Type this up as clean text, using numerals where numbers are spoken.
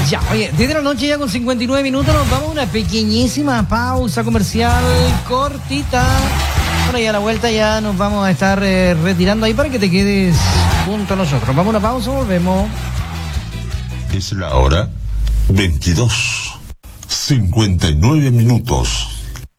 Ya, oye, desde la noche ya con 59 minutos nos vamos a una pequeñísima pausa comercial cortita. Bueno, y a la vuelta ya nos vamos a estar retirando ahí para que te quedes junto a nosotros. Vamos a una pausa, volvemos. Es la hora 22:59.